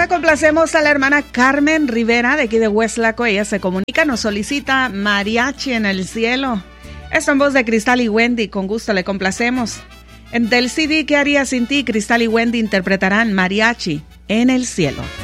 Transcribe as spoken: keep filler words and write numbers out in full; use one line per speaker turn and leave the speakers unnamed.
ahora complacemos a la hermana Carmen Rivera de aquí de Hueslaco. Ella se comunica, nos solicita Mariachi en el cielo. Esto en voz de Cristal y Wendy, con gusto le complacemos. En del C D ¿Qué haría sin ti? Cristal y Wendy interpretarán Mariachi en el cielo.